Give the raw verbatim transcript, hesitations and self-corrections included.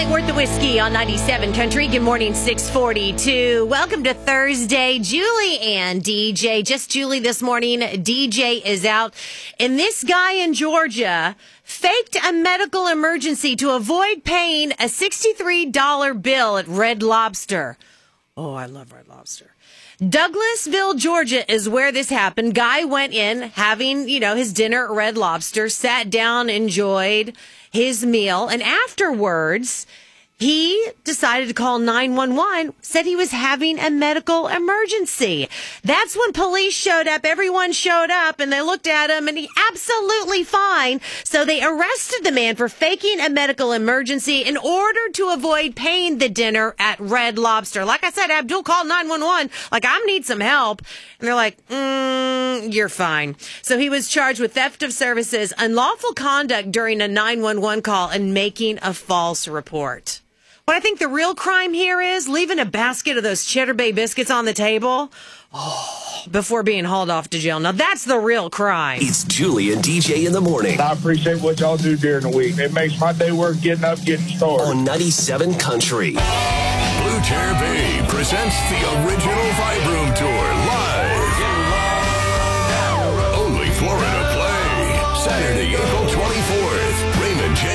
Worth the Whiskey on ninety-seven Country. Good morning, six forty-two. Welcome to Thursday. Julie and D J. Just Julie this morning. D J is out. And this guy in Georgia faked a medical emergency to avoid paying a sixty-three dollars bill at Red Lobster. Oh, I love Red Lobster. Douglasville, Georgia is where this happened. Guy went in having, you know, his dinner at Red Lobster, sat down, enjoyed his meal, and afterwards, he decided to call nine one one, said he was having a medical emergency. That's when police showed up. Everyone showed up, and they looked at him, and he absolutely fine. So they arrested the man for faking a medical emergency in order to avoid paying the dinner at Red Lobster. Like I said, Abdul called nine one one, like, I need some help. And they're like, mm, you're fine. So he was charged with theft of services, unlawful conduct during a nine one one call, and making a false report. What I think the real crime here is leaving a basket of those Cheddar Bay biscuits on the table oh, before being hauled off to jail. Now, that's the real crime. It's Julie and D J in the morning. I appreciate what y'all do during the week. It makes my day worth getting up, getting started. On ninety-seven Country. Blue Chair Bay presents the original Vibe Room Tour.